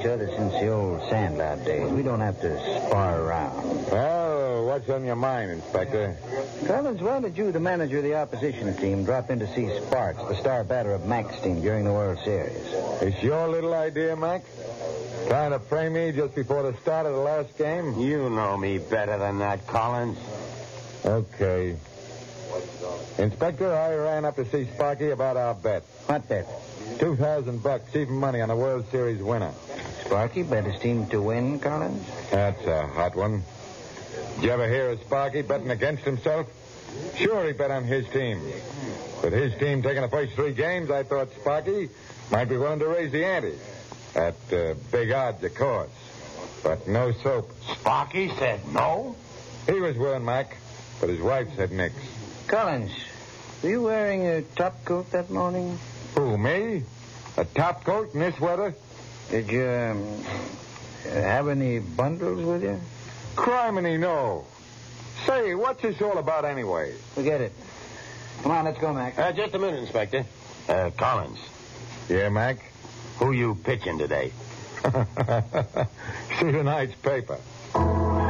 each other since the old Sandlot days. We don't have to spar around. Well, what's on your mind, Inspector? Collins, why did you, the manager of the opposition team, drop in to see Sparks, the star batter of Mac's team, during the World Series? It's your little idea, Mac? Trying to frame me just before the start of the last game? You know me better than that, Collins. Okay. Inspector, I ran up to see Sparky about our bet. What bet? $2,000, even money on the World Series winner. Sparky bet his team to win, Collins? That's a hot one. Did you ever hear of Sparky betting against himself? Sure, he bet on his team. With his team taking the first 3 games, I thought Sparky might be willing to raise the ante. At big odds, of course. But no soap. Sparky said no? He was willing, Mac, but his wife said nix. Collins, were you wearing a top coat that morning? Who, me? A top coat in this weather? Did you have any bundles with you? Criminy, no. Say, what's this all about anyway? Forget it. Come on, let's go, Mac. Just a minute, Inspector. Collins. Yeah, Mac? Who you pitching today? See tonight's paper.